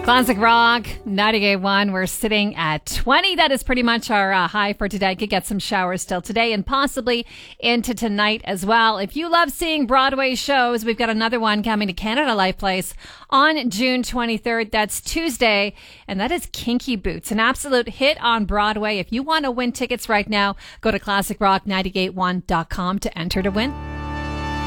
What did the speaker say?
Classic Rock, 98.1. We're sitting at 20. That is pretty much our high for today. Could get some showers still today and possibly into tonight as well. If you love seeing Broadway shows, we've got another one coming to Canada Life Place on June 23rd. That's Tuesday, and that is Kinky Boots, an absolute hit on Broadway. If you want to win tickets right now, go to classicrock981.com to enter to win.